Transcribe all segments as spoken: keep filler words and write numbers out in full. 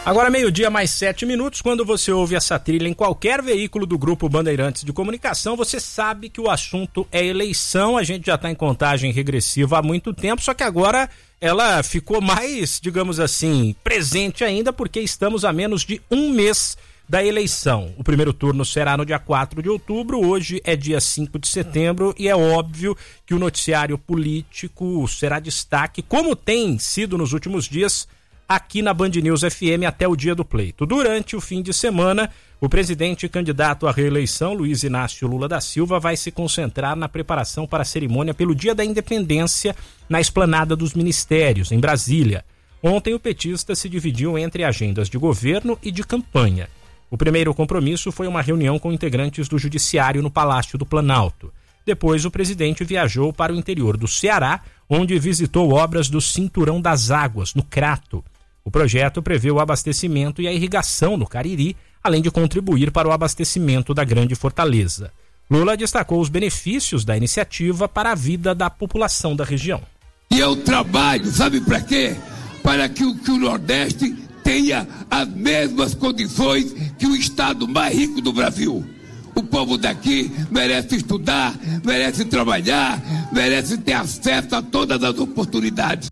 Agora meio-dia mais sete minutos, quando você ouve essa trilha em qualquer veículo do Grupo Bandeirantes de Comunicação, você sabe que o assunto é eleição. A gente já está em contagem regressiva há muito tempo, só que agora ela ficou mais, digamos assim, presente ainda, porque estamos a menos de um mês da eleição. O primeiro turno será no dia quatro de outubro, hoje é dia cinco de setembro e é óbvio que o noticiário político será destaque, como tem sido nos últimos dias, aqui na Band News F M até o dia do pleito. Durante o fim de semana, o presidente e candidato à reeleição, Luiz Inácio Lula da Silva, vai se concentrar na preparação para a cerimônia pelo Dia da Independência na Esplanada dos Ministérios, em Brasília. Ontem o petista se dividiu entre agendas de governo e de campanha. O primeiro compromisso foi uma reunião com integrantes do Judiciário no Palácio do Planalto. Depois o presidente viajou para o interior do Ceará, onde visitou obras do Cinturão das Águas, no Crato. O projeto prevê o abastecimento e a irrigação no Cariri, além de contribuir para o abastecimento da Grande Fortaleza. Lula destacou os benefícios da iniciativa para a vida da população da região. E eu trabalho, sabe para quê? Para que o, que o Nordeste tenha as mesmas condições que o estado mais rico do Brasil. O povo daqui merece estudar, merece trabalhar, merece ter acesso a todas as oportunidades.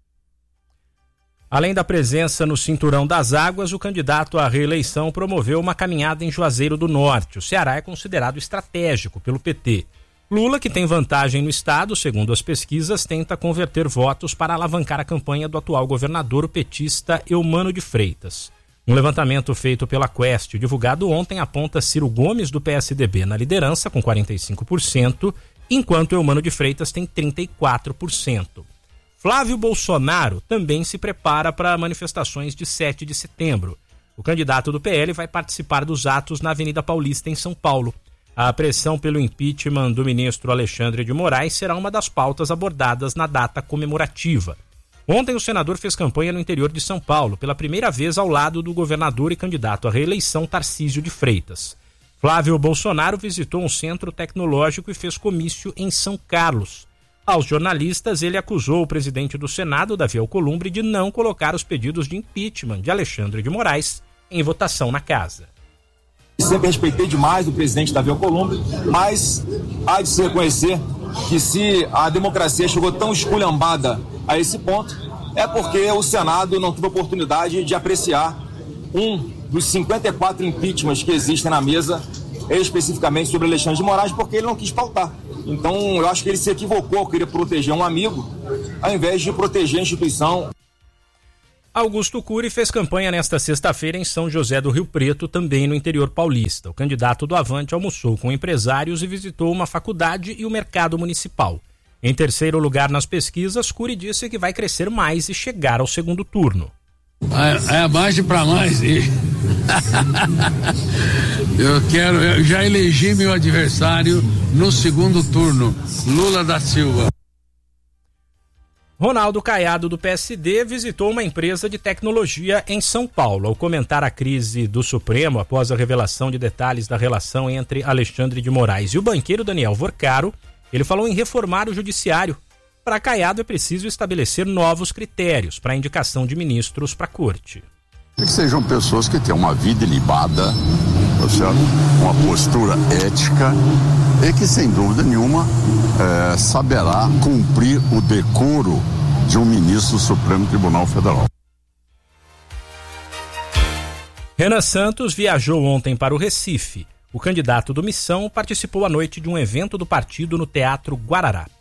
Além da presença no Cinturão das Águas, o candidato à reeleição promoveu uma caminhada em Juazeiro do Norte. O Ceará é considerado estratégico pelo P T. Lula, que tem vantagem no estado, segundo as pesquisas, tenta converter votos para alavancar a campanha do atual governador, o petista Eumano de Freitas. Um levantamento feito pela Quest, divulgado ontem, aponta Ciro Gomes, do P S D B, na liderança, com quarenta e cinco por cento, enquanto Eumano de Freitas tem trinta e quatro por cento. Flávio Bolsonaro também se prepara para manifestações de sete de setembro. O candidato do P L vai participar dos atos na Avenida Paulista, em São Paulo. A pressão pelo impeachment do ministro Alexandre de Moraes será uma das pautas abordadas na data comemorativa. Ontem o senador fez campanha no interior de São Paulo, pela primeira vez ao lado do governador e candidato à reeleição Tarcísio de Freitas. Flávio Bolsonaro visitou um centro tecnológico e fez comício em São Carlos. Aos jornalistas, ele acusou o presidente do Senado, Davi Alcolumbre, de não colocar os pedidos de impeachment de Alexandre de Moraes em votação na casa. Sempre respeitei demais o presidente Davi Alcolumbre, mas há de se reconhecer que se a democracia chegou tão esculhambada a esse ponto, é porque o Senado não teve oportunidade de apreciar um dos cinquenta e quatro impeachments que existem na mesa, especificamente sobre Alexandre de Moraes, porque ele não quis pautar. Então, eu acho que ele se equivocou, queria proteger um amigo, ao invés de proteger a instituição. Augusto Cury fez campanha nesta sexta-feira em São José do Rio Preto, também no interior paulista. O candidato do Avante almoçou com empresários e visitou uma faculdade e o mercado municipal. Em terceiro lugar nas pesquisas, Cury disse que vai crescer mais e chegar ao segundo turno. É, é abaixo para mais. E... eu quero, eu já elegi meu adversário no segundo turno, Lula da Silva. Ronaldo Caiado, do P S D, visitou uma empresa de tecnologia em São Paulo. Ao comentar a crise do Supremo após a revelação de detalhes da relação entre Alexandre de Moraes e o banqueiro Daniel Vorcaro, ele falou em reformar o judiciário. Para Caiado é preciso estabelecer novos critérios para a indicação de ministros para a corte. Que sejam pessoas que tenham uma vida ilibada, uma postura ética e que, sem dúvida nenhuma, é, saberá cumprir o decoro de um ministro do Supremo Tribunal Federal. Renan Santos viajou ontem para o Recife. O candidato do Missão participou à noite de um evento do partido no Teatro Guararapes.